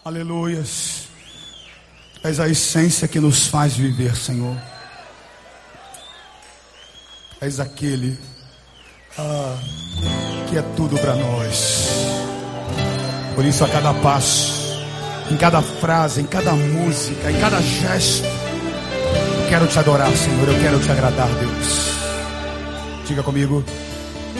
Aleluias. És a essência que nos faz viver, Senhor. És aquele que é tudo para nós. Por isso, a cada passo, em cada frase, em cada música, em cada gesto, eu quero te adorar, Senhor. Eu quero te agradar, Deus. Diga comigo.